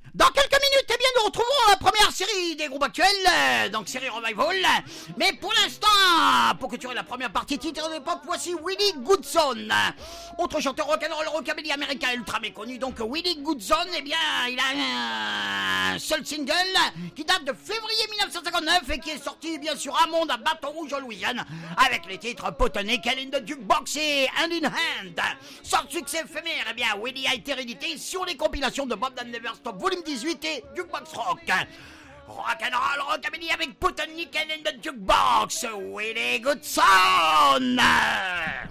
Dans quelques minutes, eh bien, nous retrouvons la première série des groupes actuels, donc série Revival. Mais pour l'instant, pour clôturer la première partie titre de l'époque, voici Willie Goodson. Autre chanteur rock'n'roll rockabilly américain ultra méconnu, donc Willie Goodson, eh bien, il a un seul single qui date de février 1959 et qui est sorti, bien sûr, à Monde, à Baton Rouge, en Louisiane, avec les titres Botanical in the Jukebox et Hand in Hand. Sans succès éphémère, eh bien, Willie a été réédité sur les compilations de Bob Dan Never Stop Volume 18 et Jukebox Rock. Rock'n'roll rockabilly avec Botanical in the Jukebox, Willie Goodson.